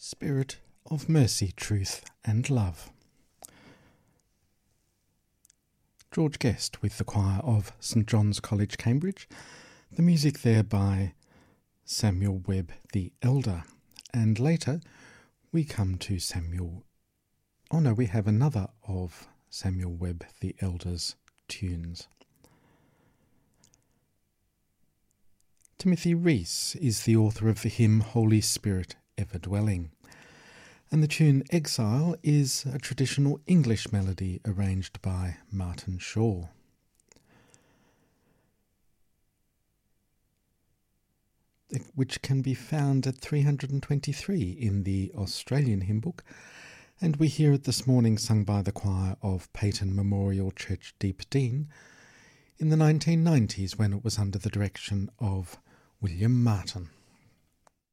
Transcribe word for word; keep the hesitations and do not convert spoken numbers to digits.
Spirit of Mercy, Truth and Love. George Guest with the choir of St John's College, Cambridge. The music there by Samuel Webb the Elder. And later we come to Samuel... Oh no, we have another of Samuel Webb the Elder's tunes. Timothy Rees is the author of the hymn Holy Spirit Ever Dwelling, and the tune Exile is a traditional English melody arranged by Martin Shaw. Which can be found at three hundred twenty-three in the Australian hymn book, and we hear it this morning sung by the choir of Peyton Memorial Church, Deepdene, in the nineteen nineties when it was under the direction of William Martin.